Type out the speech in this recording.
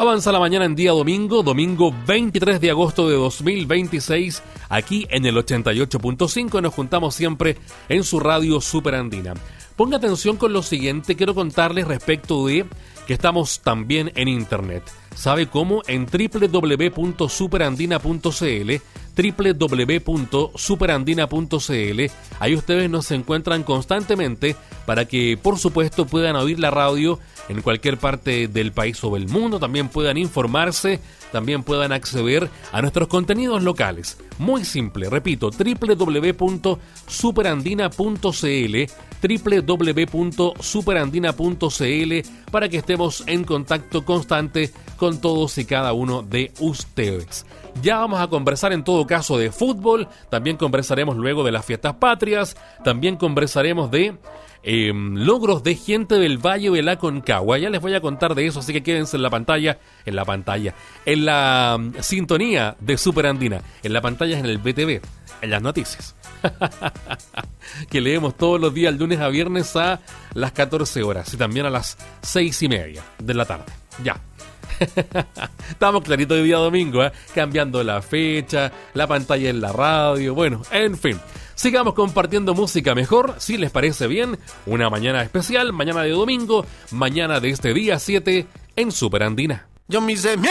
Avanza la mañana en día domingo 23 de agosto de 2026, aquí en el 88.5 nos juntamos siempre en su radio Superandina. Ponga atención con lo siguiente, quiero contarles respecto de que estamos también en internet. ¿Sabe cómo? En www.superandina.cl, www.superandina.cl. Ahí ustedes nos encuentran constantemente para que, por supuesto, puedan oír la radio en cualquier parte del país o del mundo. También puedan informarse, también puedan acceder a nuestros contenidos locales. Muy simple, repito, www.superandina.cl, www.superandina.cl, para que estemos en contacto constante con todos y cada uno de ustedes. Ya vamos a conversar en todo caso de fútbol, también conversaremos luego de las fiestas patrias, también conversaremos de logros de gente del Valle de la Aconcagua. Ya les voy a contar de eso, así que quédense en la sintonía de Superandina, en la pantalla, en el BTV, en las noticias. Que leemos todos los días, lunes a viernes a las 14 horas y también a las 6:30 de la tarde. Ya. Estamos clarito de día domingo, cambiando la fecha, la pantalla en la radio, bueno, en fin. Sigamos compartiendo música mejor, si les parece bien. Una mañana especial, mañana de domingo, mañana de este día 7 en Superandina. Yo me hice